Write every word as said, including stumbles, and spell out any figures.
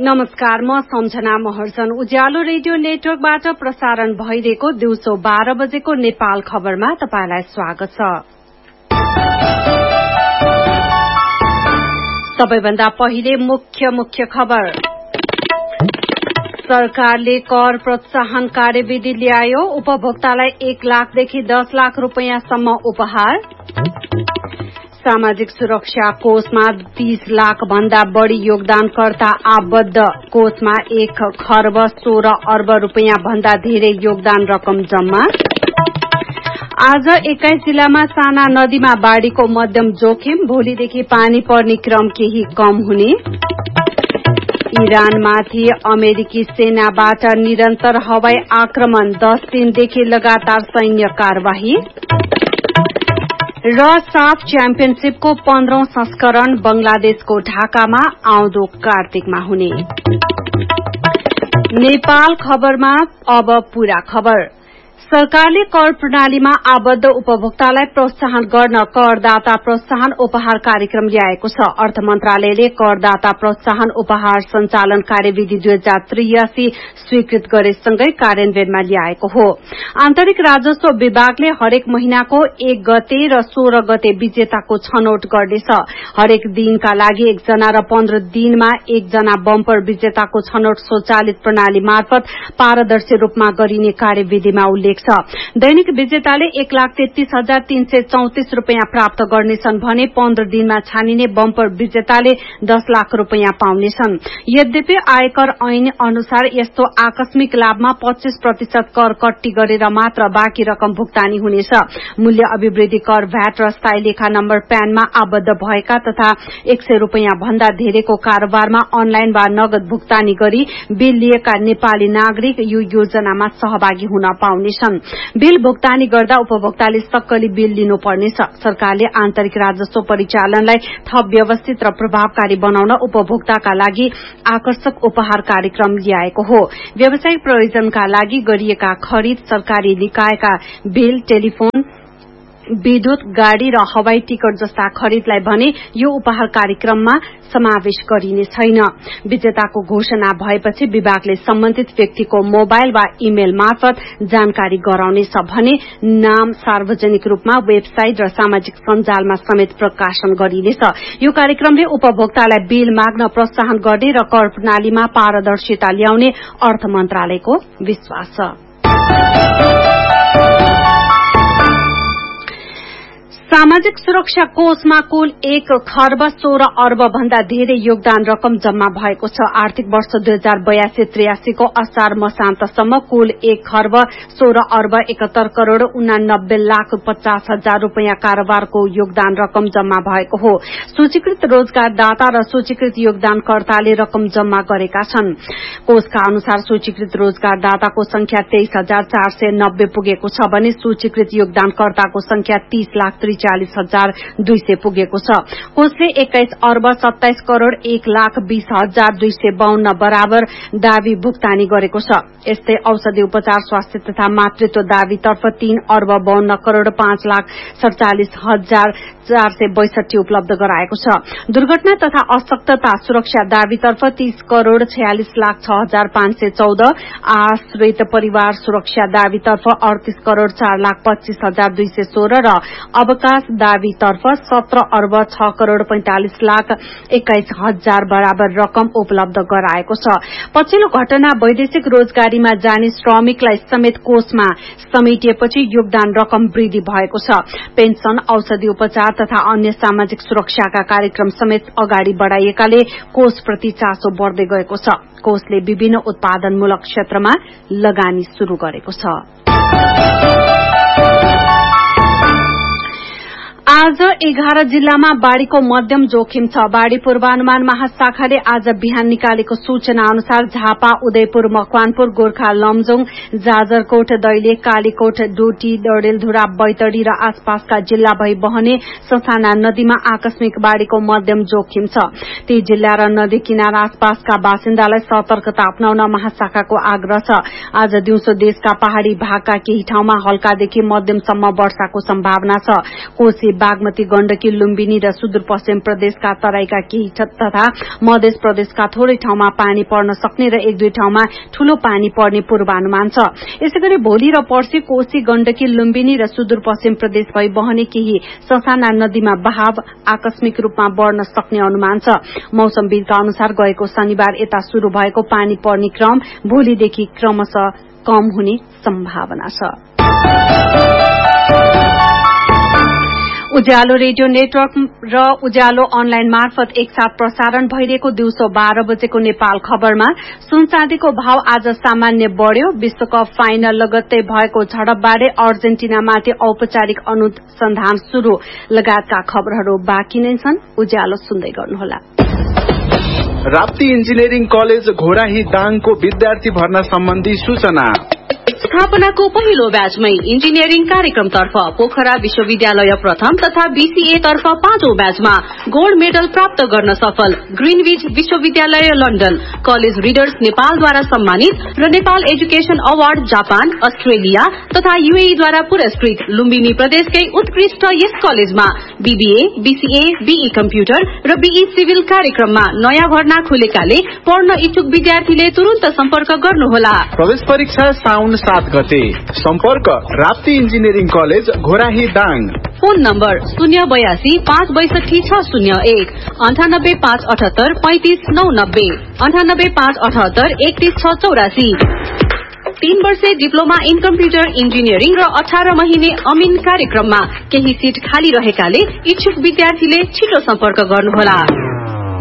नमस्कार, म सम्झना महर्जन। उज्यालो रेडियो नेटवर्कबाट प्रसारण भइरहेको दिउँसो बाह्र बजेको नेपाल खबरमा तपाईंलाई स्वागत छ। सबैभन्दा पहिले मुख्य मुख्य खबर। सरकारले कर प्रोत्साहन कार्यविधि ल्यायो, उपभोक्तालाई एक लाखदेखि दस लाख रूपियाँसम्म उपहार। सामाजिक सुरक्षा कोषमा तीस लाख भन्दा बढ़ी योगदानकर्ता आबद्ध, कोषमा एक खर्ब सोह्र अर्ब रूपियाँ भन्दा धेरै योगदान रकम जम्मा। आज एक्काइस जिल्लामा साना नदीमा बाढ़ीको मध्यम जोखिम, भोलिदेखि पानी पर्ने क्रम केही कम हुने। इरानमाथि अमेरिकी सेनाबाट निरन्तर हवाई आक्रमण, दस दिनदेखि लगातार सैन्य कार्यवाही। र साफ च्याम्पियनशीपको पन्ध्रौं संस्करण बंगलादेशको ढाकामा आउँदो कार्तिकमा हुने। नेपाल खबरमा अब पूरा खबर। सरकारले कर प्रणालीमा आबद्ध उपभोक्तालाई प्रोत्साहन गर्न करदाता प्रोत्साहन उपहार कार्यक्रम ल्याएको छ। अर्थ मन्त्रालयले करदाता प्रोत्साहन उपहार सञ्चालन कार्यविधि दुई हजार त्रियासी स्वीकृत गरेसँगै कार्यान्वयनमा ल्याएको हो। आन्तरिक राजस्व विभागले हरेक महिनाको एक गते र सोह्र गते विजेताको छनौट गर्नेछ। हरेक दिनका लागि एकजना र पन्ध्र दिनमा एकजना बम्पर विजेताको छनौट स्वचालित प्रणाली मार्फत पारदर्शी रूपमा गरिने कार्यविधिमा उल्लेख छ। दैनिक विजेताले एक लाख तेत्तीस हजार तीन सय चौतिस रूपियाँ प्राप्त गर्नेछन् भने पन्ध्र दिनमा छानिने बम्पर विजेताले दस लाख रूपियाँ पाउनेछन्। यद्यपि आयकर ऐन अनुसार यस्तो आकस्मिक लाभमा पच्चीस प्रतिशत कर कट्टी गरेर मात्र बाँकी रकम भुक्तानी हुनेछ। मूल्य अभिवृद्धि कर, भ्याट र स्थायी लेखा नम्बर प्यानमा आबद्ध भएका तथा एक सय रूपियाँ भन्दा धेरैको कारोबारमा अनलाइन वा नगद भुक्तानी गरी बिल लिएका नेपाली नागरिक यो योजनामा सहभागी हुन पाउनेछन्। बिल भुक्तानी गर्दा उपभोक्ताले सक्कली बिल लिनुपर्नेछ। सरकारले आन्तरिक राजस्व परिचालनलाई थप व्यवस्थित र प्रभावकारी बनाउन उपभोक्ताका लागि आकर्षक उपहार कार्यक्रम ल्याएको हो। व्यावसायिक प्रयोजनका लागि गरिएका खरिद, सरकारी निकायका बिल, टेलिफोन, विद्युत, गाड़ी र हवाई टिकट जस्ता खरिदलाई भने यो उपहार कार्यक्रममा समावेश गरिने छैन। विजेताको घोषणा भएपछि विभागले सम्बन्धित व्यक्तिको मोबाइल वा इमेल मार्फत जानकारी गराउनेछ भने नाम सार्वजनिक रूपमा वेबसाइट र सामाजिक सञ्जालमा समेत प्रकाशन गरिनेछ। यो कार्यक्रमले उपभोक्तालाई बिल माग्न प्रोत्साहन गर्ने र कर प्रणालीमा पारदर्शिता ल्याउने अर्थ मन्त्रालयको विश्वास छ। सामाजिक सुरक्षा कोषमा कुल एक खर्ब सोह्र अर्ब भन्दा धेरै योगदान रकम जम्मा भएको छ। आर्थिक वर्ष दुई हजार बयासी त्रियासीको असार मसान्तसम्म कुल एक खर्ब सोह्र अर्ब एकहत्तर करोड़ उनानब्बे लाख पचास हजार रूपियाँ कारोबारको योगदान रकम जम्मा भएको हो। सूचीकृत रोजगारदाता र सूचीकृत योगदानकर्ताले रकम जम्मा गरेका छन्। कोषका अनुसार सूचीकृत रोजगारदाताको संख्या तेइस हजार चार सय नब्बे पुगेको छ भने सूचीकृत योगदानकर्ताको संख्या तीस लाख चालीस हजार दुई सय पुगेको छ। कोषले एक्काइस अर्ब सत्ताइस करोड़ एक लाख बीस हजार दुई सय बाहन्न बराबर दावी भुक्तानी गरेको छ। यस्तै औषधि उपचार, स्वास्थ्य तथा मातृत्व दावीतर्फ तीन अर्ब बाहन्न करोड़ पाँच लाख सड़चालिस हजार चार सय बैसठी उपलब्ध गराएको छ। दुर्घटना तथा अशक्तता सुरक्षा दावीतर्फ तीस करोड़ छयालिस लाख छ हजार पाँच सय चौध, आश्रित परिवार सुरक्षा दावीतर्फ अड़तीस करोड़ चार लाख पच्चीस हजार दुई सय सोह्र र अवकाश दावीतर्फ सत्र अर्ब छ करोड़ पैंतालिस लाख एक्काइस हजार बराबर रकम उपलब्ध गराएको छ। पछिल्लो घटना वैदेशिक रोजगारीमा जाने श्रमिकलाई समेत कोषमा समेटिएपछि योगदान रकम वृद्धि भएको छ। पेन्सन, औषधि उपचार तथा अन्य सामाजिक सुरक्षाका कार्यक्रम समेत अगाडि बढ़ाइएकाले कोषप्रति चासो बढ़दै गएको छ। कोषले विभिन्न उत्पादनमूलक क्षेत्रमा लगानी शुरू गरेको छ। आज एघार जिल्लामा बाढ़ीको मध्यम जोखिम छ। बाढ़ी पूर्वानुमान महाशाखाले आज बिहान निकालेको सूचना अनुसार झापा, उदयपुर, मकवानपुर, गोर्खा, लमजुङ, जाजरकोट, दैलेख, कालीकोट, डोटी, डडेलधुरा, बैतडी र आसपासका जिल्ला भई बहने ससाना नदीमा आकस्मिक बाढ़ीको मध्यम जोखिम छ। ती जिल्ला र नदी किनारा आसपासका बासिन्दालाई सतर्कता अपनाउन महाशाखाको आग्रह छ। आज दिउँसो देशका पहाड़ी भागका केही ठाउँमा हल्कादेखि मध्यमसम्म वर्षाको सम्भावना छ। कोशी बागमती, गण्डकी, लुम्बिनी र सुदूरपश्चिम प्रदेशका तराईका केही तथा मध्य प्रदेशका थोरै ठाउँमा पानी पर्न सक्ने र एक दुई ठाउँमा ठूलो पानी पर्ने पूर्वानुमान छ। यसैगरी भोलि र पर्सि कोशी, गण्डकी, लुम्बिनी र सुदूरपश्चिम प्रदेश भई बहने केही ससाना नदीमा बहाव आकस्मिक रूपमा बढ़न सक्ने अनुमान छ। मौसमविदका अनुसार गएको शनिबार यता शुरू भएको पानी पर्ने क्रम भोलिदेखि क्रमशः कम हुने सम्भावना छ। उज्यालो रेडियो नेटवर्क र उज्यालो अनलाइन मार्फत एकसाथ प्रसारण भइरहेको दिउँसो बाह्र बजेको नेपाल खबरमा सुन चाँदीको भाव आज सामान्य बढ़्यो। विश्वकप फाइनल लगत्तै भएको झडपबारे अर्जेन्टिनामाथि औपचारिक अनुसन्धान शुरू लगायतका खबरहरू बाँकी नै छन्। उज्यालो सुन्दै गर्नुहोला। राप्ती इन्जिनियरिङ कलेज घोराही दाङको विद्यार्थी भर्ना सम्बन्धी सूचना। स्थापनाको पहिलो ब्याचमै इन्जिनियरिङ कार्यक्रमतर्फ पोखरा विश्वविद्यालय प्रथम तथा बीसीए तर्फ पाँचौं ब्याचमा गोल्ड मेडल प्राप्त गर्न सफल ग्रीनविच विश्वविद्यालय लन्डन, कलेज रिडर्स नेपालद्वारा सम्मानित र Nepal education award Japan, Australia तथा यूएईद्वारा पुरस्कृत लुम्बिनी प्रदेशकै उत्कृष्ट यस कलेजमा बीबीए, बीसीए, बीई कम्प्युटर र बीई सिभिल कार्यक्रममा नयाँ भर्ना खुलेकाले पढ्न इच्छुक विद्यार्थीले तुरन्त सम्पर्क गर्नुहोला। प्रवेश परीक्षा साउन सात गते। सम्पर्क Rapti engineering college Ghorahi Dang. Phone number शून्य बयासी पाँच बैसठी छ शून्य एक अन्ठानब्बे पाँच अठहत्तर पैंतिस नौ नब्बे अन्ठानब्बे पाँच अठहत्तर एकतीस छ चौरासी। तीन वर्षे डिप्लोमा इन कम्प्युटर इन्जिनियरिङ र अठार महिने अमिन कार्यक्रममा केही सीट खाली रहेकाले इच्छुक विद्यार्थीले छिटो सम्पर्क गर्नुहोला।